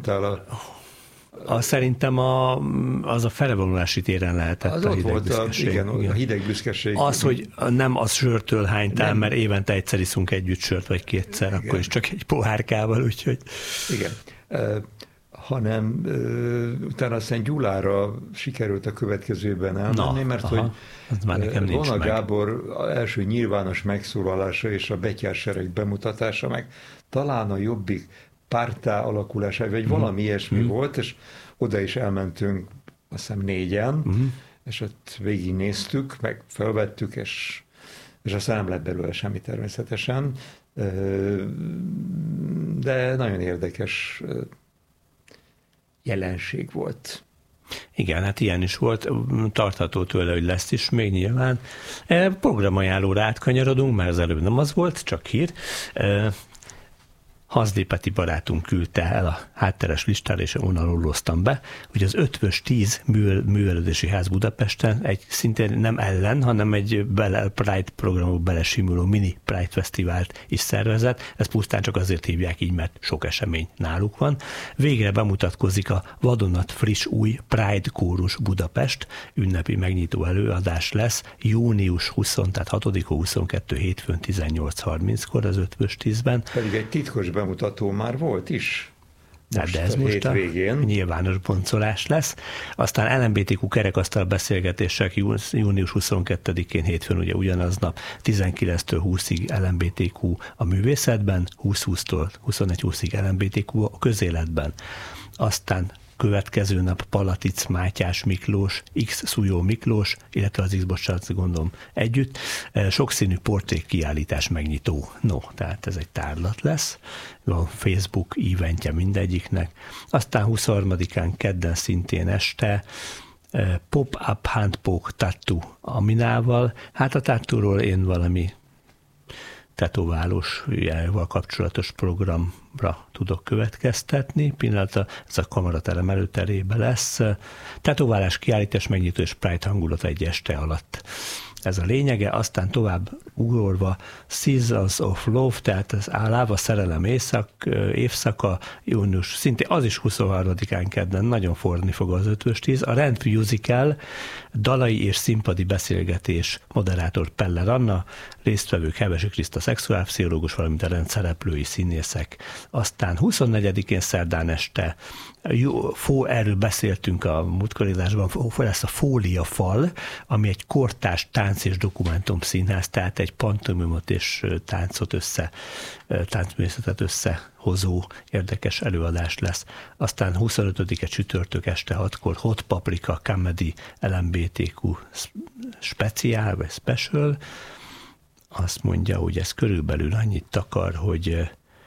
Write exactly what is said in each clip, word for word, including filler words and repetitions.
mondtál? A... A, szerintem a, az a felvonulási téren lehetett az a hideg hideg volt büszkeség. A, igen, igen, a hideg büszkeség. Az, hogy nem az sörtől hánytál, mert évente egyszer iszunk együtt sört, vagy kétszer, igen. Akkor is csak egy pohárkával, úgyhogy... Igen. Uh, hanem uh, utána aztán Gyulára sikerült a következőben elmenni, Na, mert aha, hogy Vona Gábor első nyilvános megszólalása és a betyársereg bemutatása, meg talán a Jobbik párttá alakulása, vagy valami mm. ilyesmi mm. volt, és oda is elmentünk, azt hiszem négyen, mm. és ott végignéztük, meg felvettük, és, és aztán nem lett belőle semmi természetesen, de nagyon érdekes jelenség volt. Igen, hát ilyen is volt, tartható tőle, hogy lesz is még nyilván. Programajánlóra átkanyarodunk, mert az előbb nem az volt, csak hír. Hazdi Peti barátunk küldte el a hátteres listára, és onnan olloztam be, hogy az Ötvös tíz művelődési ház Budapesten egy szintén nem ellen, hanem egy bele, Pride programok belesimuló mini Pride Fesztivált is szervezett. Ezt pusztán csak azért hívják így, mert sok esemény náluk van. Végre bemutatkozik a vadonat friss új Pride Kórus Budapest. Ünnepi megnyitó előadás lesz június huszadika, tehát hatodika huszonkettő hétfőn tizennyolc harminckor az Ötvös tízben. Pedig egy titkos bemutató már volt is. Most de ez most a nyilvános boncolás lesz. Aztán el em bé té kú kerekasztal beszélgetések június huszonkettedikén hétfőn, ugye ugyanaznap tizenkilenctől húszig el em bé té kú a művészetben, húsz-húsztól huszonegy húszig el em bé té kú a közéletben. Aztán következő nap Palatic Mátyás Miklós, X Szújó Miklós, illetve az X, bocsánat, gondolom együtt, sokszínű portrék kiállítás megnyitó. No, tehát ez egy tárlat lesz. A Facebook eventje mindegyiknek. Aztán huszonharmadikán kedden szintén este Pop-up Handpoke Tattoo Aminával. Hát a tattooról én valami tetoválós jával kapcsolatos programra tudok következtetni. Pillanatra ez a kamaraterem előterébe lesz. Tetoválás, kiállítás, megnyitó és Pride hangulat egy este alatt. Ez a lényege, aztán tovább ugorva Seasons of Love, tehát az Láva szerelem éjszak, évszaka, június, szintén az is huszonharmadikán kedden, nagyon forni fog az Ötvös tíz. A Rend Musical, dalai és színpadi beszélgetés, moderátor Peller Anna, résztvevők Hevesi Kriszta szexuálpszichológus, valamint a rend szereplői színészek. Aztán huszonnegyedikén szerdán este, jó, fó, erről beszéltünk a múltkoridásban, lesz a Fólia Fal, ami egy kortárs tánc és dokumentum színház, tehát egy pantomimot és táncot össze, táncművészetet összehozó érdekes előadás lesz. Aztán huszonötödike csütörtök este hatkor Hot Paprika Comedy el em bé té kú speciál, vagy special. Azt mondja, hogy ez körülbelül annyit takar, hogy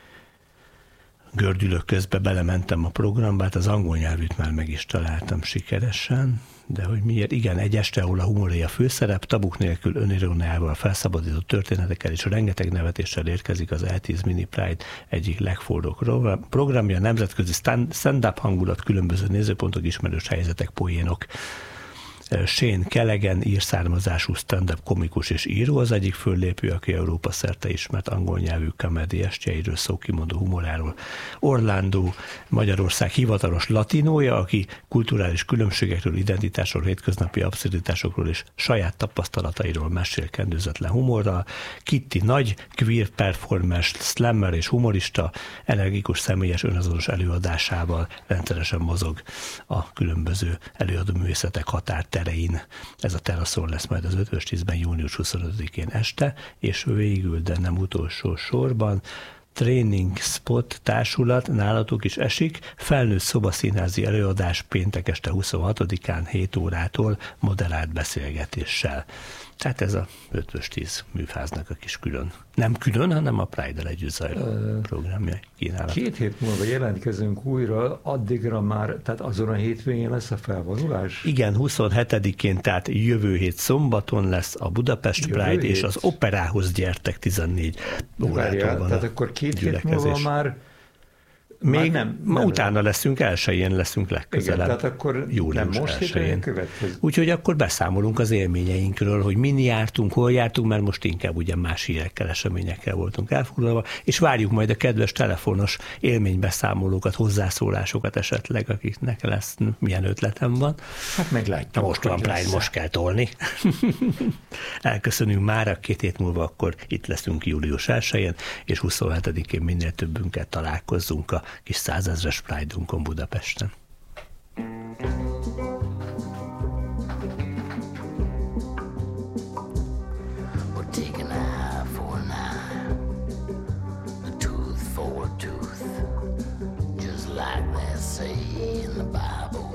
gördülök közben belementem a programba, hát az angol nyelvűt már meg is találtam sikeresen, de hogy miért? Igen, egy este, ahol a humoré a főszerep, tabuk nélkül öniróniával felszabadított történetekkel és rengeteg nevetéssel érkezik az E tíz Mini Pride egyik legforróbb programja, nemzetközi stand-up hangulat, különböző nézőpontok, ismerős helyzetek, poénok. Shane Callaghan, írszármazású stand-up komikus és író, az egyik föllépő, aki Európa szerte ismert angol nyelvű comedy estjeiről, szókimondó humoráról. Orlando, Magyarország hivatalos latinója, aki kulturális különbségekről, identitásról, hétköznapi abszurditásokról és saját tapasztalatairól mesél kendőzetlen humorral. Kitty nagy, queer performer, slammer és humorista, energikus, személyes, önazonos előadásával rendszeresen mozog a különböző előadóművészetek határt terein. Ez a teraszon lesz majd az Ötvös tízben június huszonötödikén este, és végül, de nem utolsó sorban, Training Spot társulat, nálatok is esik, felnőtt szobaszínházi előadás péntek este huszonhatodikán hét órától moderált beszélgetéssel. Tehát ez a Ötvös tíz műfáznak a kis külön, nem külön, hanem a Pride-del együtt zajló programja kínálat. Két hét múlva jelentkezünk újra, addigra már, tehát azon a hétvégén lesz a felvonulás? Igen, huszonhetedikén, tehát jövő hét szombaton lesz a Budapest jövő Pride, hét? És az Operához gyertek tizennégy órától van. Tehát akkor két hét múlva már Még nem, nem utána nem. leszünk, elsőjén leszünk legközelebb. Igen, tehát akkor nem most elsőjén. Úgyhogy akkor beszámolunk az élményeinkről, hogy min jártunk, hol jártunk, mert most inkább ugye más hírekkel, eseményekkel voltunk elfoglalva, és várjuk majd a kedves telefonos élménybeszámolókat, hozzászólásokat esetleg, akiknek lesz, milyen ötletem van. Hát meglátjuk. Na most van Pride, most kell tolni. Elköszönünk már, két hét múlva akkor itt leszünk július elsején, és huszonhetedikén minél többünket találkozzunk a kis százezres Pride-unkon Budapesten. Say in the Bible.